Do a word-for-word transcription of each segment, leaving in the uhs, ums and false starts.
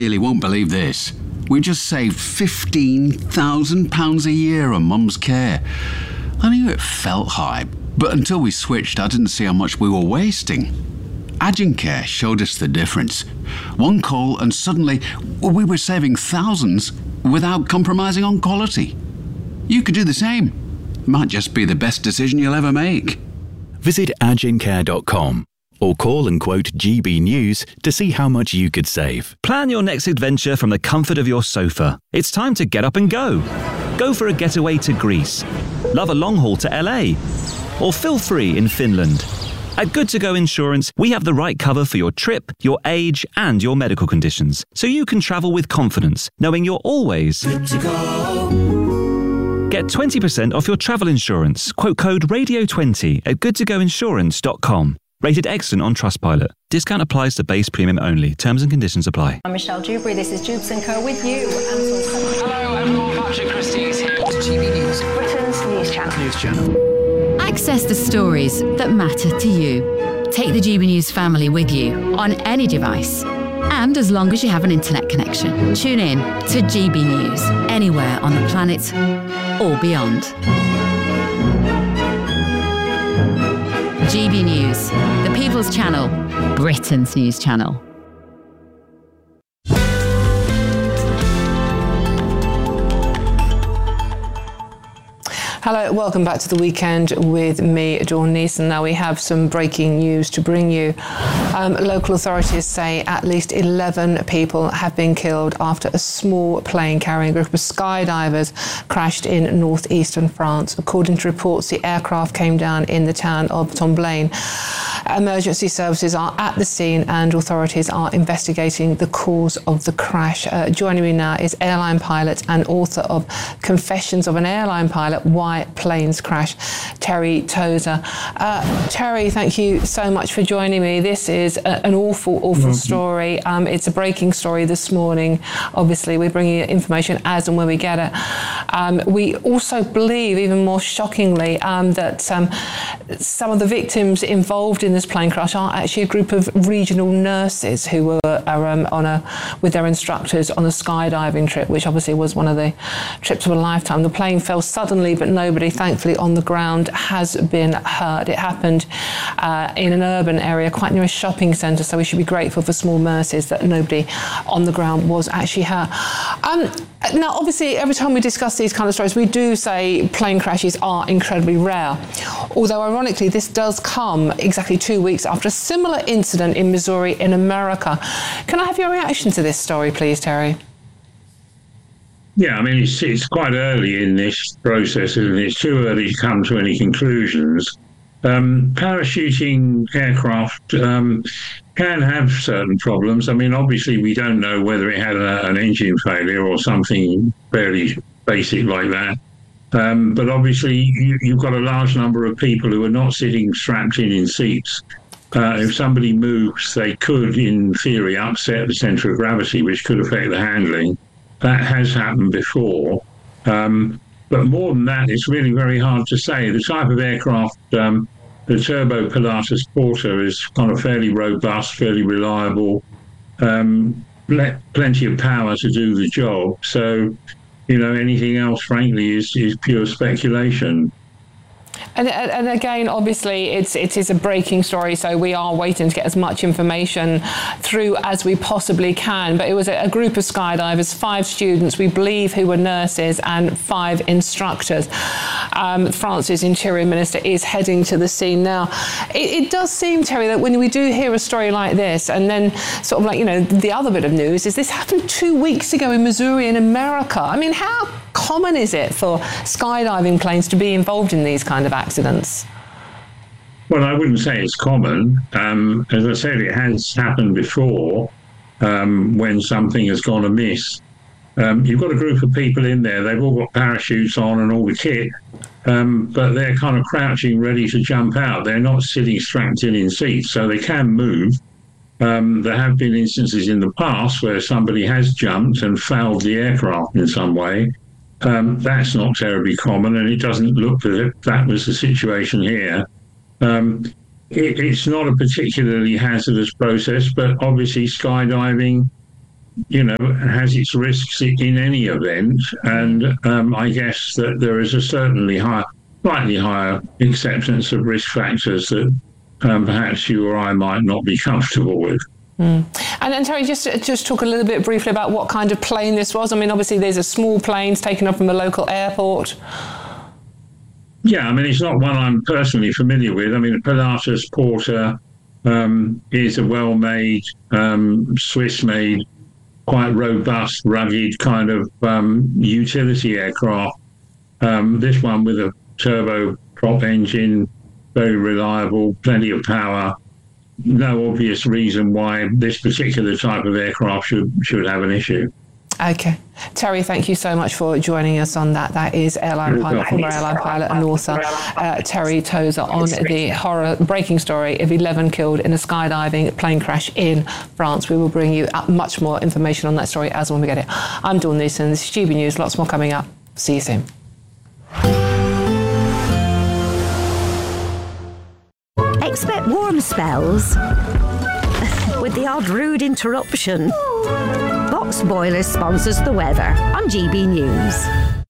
really won't believe this. We just saved fifteen thousand pounds a year on Mum's care. I knew it felt high, but until we switched, I didn't see how much we were wasting. Agencare showed us the difference. One call and suddenly we were saving thousands without compromising on quality. You could do the same. Might just be the best decision you'll ever make. Visit agencare dot com or call and quote G B News to see how much you could save. Plan your next adventure from the comfort of your sofa. It's time to get up and go. Go for a getaway to Greece. Love a long haul to L A. Or feel free in Finland. At Good To Go Insurance, we have the right cover for your trip, your age, and your medical conditions, so you can travel with confidence, knowing you're always good to go. Get twenty percent off your travel insurance. Quote code radio twenty at good to go insurance dot com. Rated excellent on Trustpilot. Discount applies to base premium only. Terms and conditions apply. I'm Michelle Dewberry. This is Jubes and Co with you. Hello everyone, Patrick Christie is here to G B News, Britain's news channel. News channel. Access the stories that matter to you. Take the G B News family with you on any device. And as long as you have an internet connection, tune in to G B News anywhere on the planet or beyond. G B News, the People's Channel, Britain's news channel. Hello, welcome back to the weekend with me, Dawn Neeson. Now we have some breaking news to bring you. Um, local authorities say at least eleven people have been killed after a small plane carrying a group of skydivers crashed in northeastern France. According to reports, the aircraft came down in the town of Tomblaine. Emergency services are at the scene and authorities are investigating the cause of the crash. Uh, joining me now is airline pilot and author of Confessions of an Airline Pilot, Why Planes Crash, Terry Tozer. Uh, Terry, thank you so much for joining me. This is a, an awful, awful mm-hmm. story. Um, it's a breaking story this morning. Obviously, we're bringing you information as and when we get it. Um, we also believe, even more shockingly, um, that um, some of the victims involved in this plane crash are actually a group of regional nurses who were are, um, on a with their instructors on a skydiving trip, which obviously was one of the trips of a lifetime. The plane fell suddenly, but nobody, thankfully, on the ground has been hurt. It happened uh, in an urban area quite near a shopping centre, so we should be grateful for small mercies that nobody on the ground was actually hurt. Um, now, obviously, every time we discuss these kind of stories, we do say plane crashes are incredibly rare. Although, ironically, this does come exactly two weeks after a similar incident in Missouri in America. Can I have your reaction to this story, please, Terry? Yeah, I mean, it's, it's quite early in this process, and it's too early to come to any conclusions. Um, parachuting aircraft um, can have certain problems. I mean, obviously, we don't know whether it had a, an engine failure or something fairly basic like that. Um, but obviously, you, you've got a large number of people who are not sitting strapped in in seats. Uh, if somebody moves, they could, in theory, upset the centre of gravity, which could affect the handling. That has happened before. Um, but more than that, it's really very hard to say. The type of aircraft, um, the Turbo Pilatus Porter, is kind of fairly robust, fairly reliable, um, plenty of power to do the job. So, you know, anything else, frankly, is, is pure speculation. And, and again, obviously, it's, it is a breaking story, so we are waiting to get as much information through as we possibly can. But it was a, a group of skydivers, five students, we believe, who were nurses, and five instructors. Um, France's Interior Minister is heading to the scene now. It, it does seem, Terry, that when we do hear a story like this, and then sort of like, you know, the other bit of news is this happened two weeks ago in Missouri in America. I mean, how common is it for skydiving planes to be involved in these kind of accidents? Well, I wouldn't say it's common. Um, as I said, it has happened before um, when something has gone amiss. Um, you've got a group of people in there, they've all got parachutes on and all the kit, um, but they're kind of crouching, ready to jump out. They're not sitting strapped in in seats, so they can move. Um, there have been instances in the past where somebody has jumped and fouled the aircraft in some way. Um, that's not terribly common, and it doesn't look that that was the situation here. Um, it, it's not a particularly hazardous process, but obviously skydiving you know, has its risks in any event. And um, I guess that there is a certainly higher, slightly higher acceptance of risk factors that um, perhaps you or I might not be comfortable with. Mm. And then, Terry, just just talk a little bit briefly about what kind of plane this was. I mean, obviously, there's a small planes taken up from a local airport. Yeah, I mean, it's not one I'm personally familiar with. I mean, the Pilatus Porter um, is a well-made, um, Swiss-made, quite robust, rugged kind of um, utility aircraft. Um, this one with a turboprop engine, very reliable, plenty of power. No obvious reason why this particular type of aircraft should should have an issue. Okay. Terry, thank you so much for joining us on that. That is airline pilot, former airline pilot and author uh, Terry Tozer on the horror breaking story of eleven killed in a skydiving plane crash in France. We will bring you up much more information on that story as when we get it. I'm Dawn Newson. This is G B News. Lots more coming up. See you soon. Expect warm spells with the odd rude interruption. Box Boilers sponsors the weather on G B News.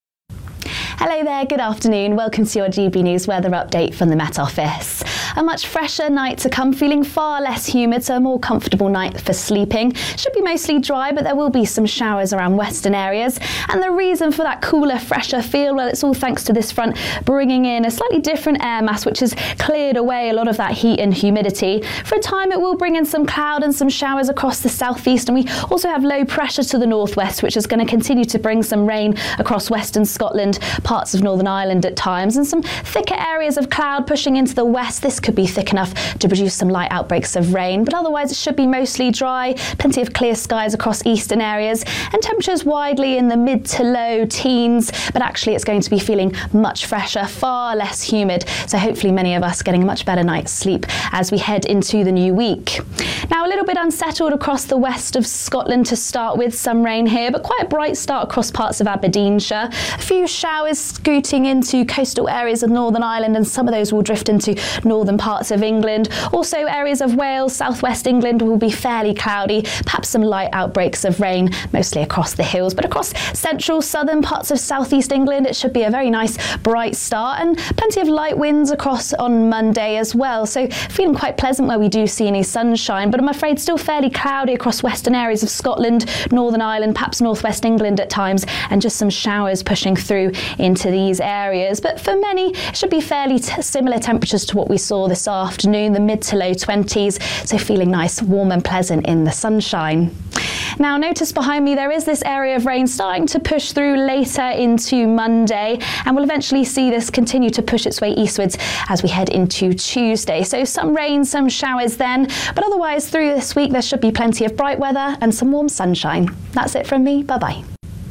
Hello there, good afternoon. Welcome to your G B News weather update from the Met Office. A much fresher night to come, feeling far less humid, so a more comfortable night for sleeping. Should be mostly dry, but there will be some showers around western areas. And the reason for that cooler, fresher feel, well, it's all thanks to this front bringing in a slightly different air mass, which has cleared away a lot of that heat and humidity. For a time, it will bring in some cloud and some showers across the southeast. And we also have low pressure to the northwest, which is going to continue to bring some rain across western Scotland, parts of Northern Ireland at times, and some thicker areas of cloud pushing into the west. This could be thick enough to produce some light outbreaks of rain, but otherwise it should be mostly dry, plenty of clear skies across eastern areas, and temperatures widely in the mid to low teens, but actually it's going to be feeling much fresher, far less humid, so hopefully many of us getting a much better night's sleep as we head into the new week. Now, a little bit unsettled across the west of Scotland to start with, some rain here, but quite a bright start across parts of Aberdeenshire. A few showers scooting into coastal areas of Northern Ireland, and some of those will drift into northern parts of England. Also, areas of Wales, southwest England will be fairly cloudy, perhaps some light outbreaks of rain, mostly across the hills. But across central, southern parts of southeast England, it should be a very nice, bright start, and plenty of light winds across on Monday as well. So feeling quite pleasant where we do see any sunshine, but I'm afraid still fairly cloudy across western areas of Scotland, Northern Ireland, perhaps northwest England at times, and just some showers pushing through into these areas. But for many, it should be fairly t- similar temperatures to what we saw this afternoon, the mid to low twenties, so feeling nice, warm and pleasant in the sunshine. Now, notice behind me there is this area of rain starting to push through later into Monday, and we'll eventually see this continue to push its way eastwards as we head into Tuesday. So some rain, some showers then, but otherwise through this week there should be plenty of bright weather and some warm sunshine. That's it from me. Bye-bye.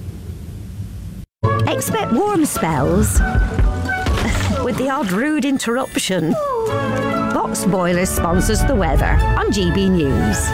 Expect warm spells with the odd rude interruption. Box Boilers sponsors the weather on G B News.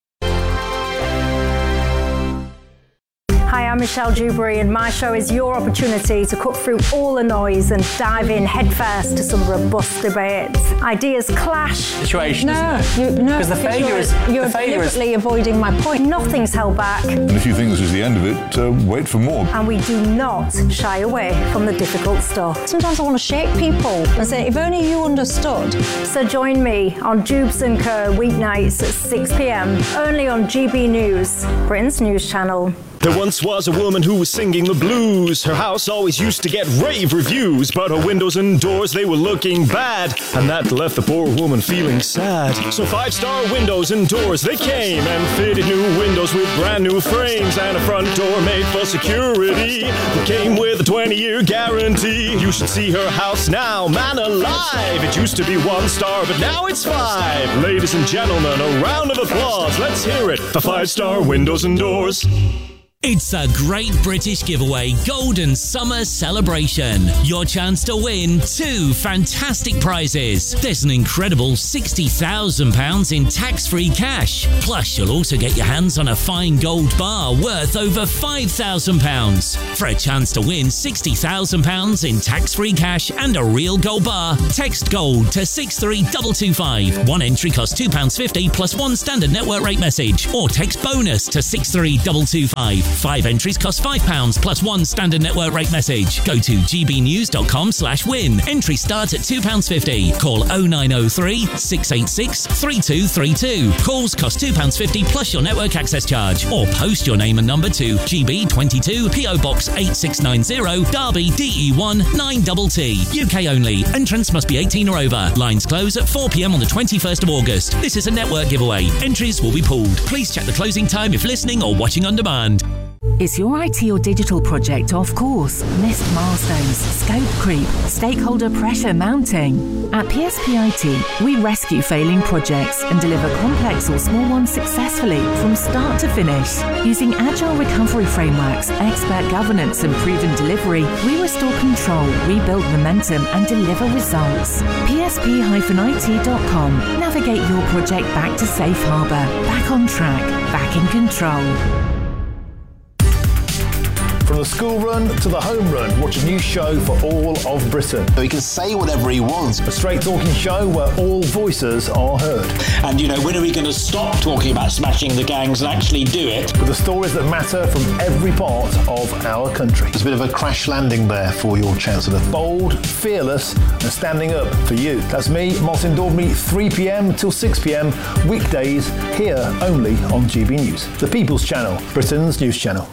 Hi, I'm Michelle Dewberry, and my show is your opportunity to cut through all the noise and dive in headfirst to some robust debates. Ideas clash. Situation, no, isn't it? You, no, because the failure you're, is you're the failure deliberately is... avoiding my point. Nothing's held back. And if you think this is the end of it, uh, wait for more. And we do not shy away from the difficult stuff. Sometimes I want to shake people and say, if only you understood. So join me on Jubes and Co weeknights at six p.m. only on G B News, Britain's news channel. There once was a woman who was singing the blues. Her house always used to get rave reviews, but her windows and doors, they were looking bad, and that left the poor woman feeling sad. So five-star windows and doors, they came and fitted new windows with brand new frames, and a front door made for security that came with a twenty-year guarantee. You should see her house now, man alive. It used to be one star, but now it's five. Ladies and gentlemen, a round of applause. Let's hear it for five-star windows and doors. It's a Great British Giveaway Golden Summer Celebration. Your chance to win two fantastic prizes. There's an incredible sixty thousand pounds in tax-free cash. Plus, you'll also get your hands on a fine gold bar worth over five thousand pounds. For a chance to win sixty thousand pounds in tax-free cash and a real gold bar, text GOLD to six three two two five. One entry costs two pounds fifty plus one standard network rate message. Or text BONUS to six three two two five. Five entries cost five pounds plus one standard network rate message. Go to gbnews.com slash win. Entry starts at two pounds fifty. Call oh nine oh three, six eight six, three two three two. Calls cost two pounds fifty plus your network access charge. Or post your name and number to G B twenty-two, P O Box eight six nine zero, Derby, D E one nine T T. U K only. Entrance must be eighteen or over. Lines close at four p.m. on the twenty-first of August. This is a network giveaway. Entries will be pulled. Please check the closing time if listening or watching on demand. Is your I T or digital project off course? Missed milestones, scope creep, stakeholder pressure mounting? At P S P I T, we rescue failing projects and deliver complex or small ones successfully from start to finish. Using agile recovery frameworks, expert governance and proven delivery, we restore control, rebuild momentum and deliver results. P S P I T dot com. Navigate your project back to safe harbour, back on track, back in control. From the school run to the home run, watch a new show for all of Britain. So he can say whatever he wants. A straight talking show where all voices are heard. And, you know, when are we going to stop talking about smashing the gangs and actually do it? With the stories that matter from every part of our country. There's a bit of a crash landing there for your Chancellor. Bold, fearless and standing up for you. That's me, Martin Daubney, three p.m. till six p.m. weekdays here only on G B News. The People's Channel, Britain's news channel.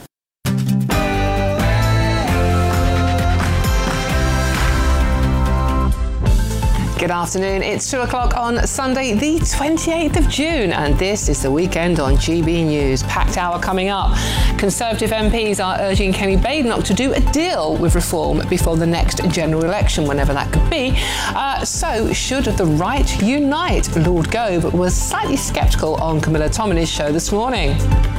Good afternoon, it's two o'clock on Sunday the twenty-eighth of June and this is the weekend on G B News. Packed hour coming up. Conservative M Ps are urging Kenny Badenoch to do a deal with Reform before the next general election, whenever that could be. Uh, so, should the right unite? Lord Gove was slightly sceptical on Camilla Tominey's show this morning.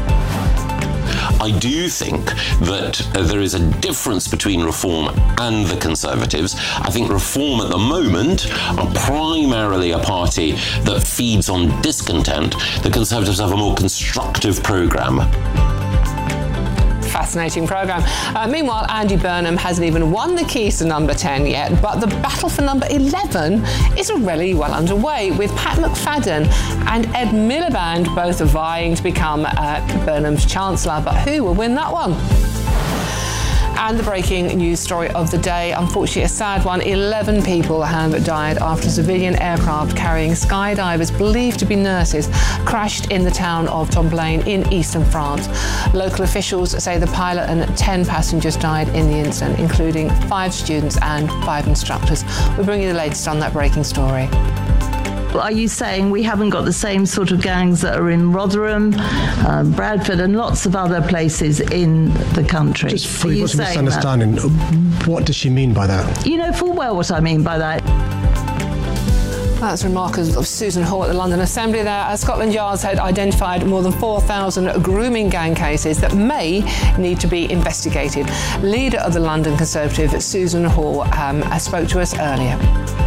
I do think that uh, there is a difference between Reform and the Conservatives. I think Reform at the moment are primarily a party that feeds on discontent. The Conservatives have a more constructive programme. Fascinating programme. Uh, meanwhile, Andy Burnham hasn't even won the keys to number ten yet, but the battle for number eleven is already well underway, with Pat McFadden and Ed Miliband both vying to become uh, Burnham's Chancellor. But who will win that one? And the breaking news story of the day, unfortunately a sad one. eleven people have died after a civilian aircraft carrying skydivers believed to be nurses crashed in the town of Tomblaine in eastern France. Local officials say the pilot and ten passengers died in the incident, including five students and five instructors. We're bringing you the latest on that breaking story. Are you saying we haven't got the same sort of gangs that are in Rotherham, um, Bradford and lots of other places in the country? Just for you misunderstanding, what does she mean by that? You know full well what I mean by that. That's remarks of Susan Hall at the London Assembly there, as Scotland Yard had identified more than four thousand grooming gang cases that may need to be investigated. Leader of the London Conservative, Susan Hall, um, spoke to us earlier.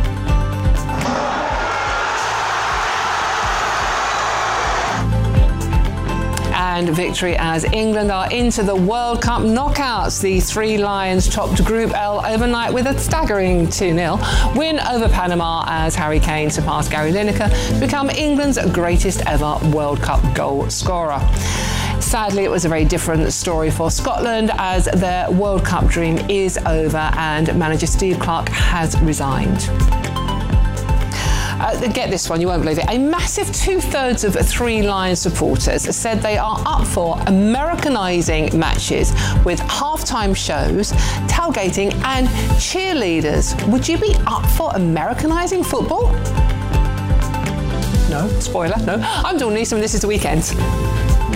And victory as England are into the World Cup knockouts. The Three Lions topped Group L overnight with a staggering two nil win over Panama as Harry Kane surpassed Gary Lineker to become England's greatest ever World Cup goal scorer. Sadly, it was a very different story for Scotland as their World Cup dream is over and manager Steve Clarke has resigned. Uh, get this one, you won't believe it. A massive two-thirds of Three Lions supporters said they are up for Americanising matches with halftime shows, tailgating and cheerleaders. Would you be up for Americanising football? No, spoiler, no. I'm Dawn Neeson and this is The Weekend.